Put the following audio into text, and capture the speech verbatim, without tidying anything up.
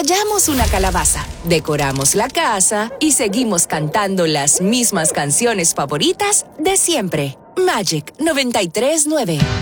Tallamos una calabaza, decoramos la casa y seguimos cantando las mismas canciones favoritas de siempre. Magic noventa y tres punto nueve.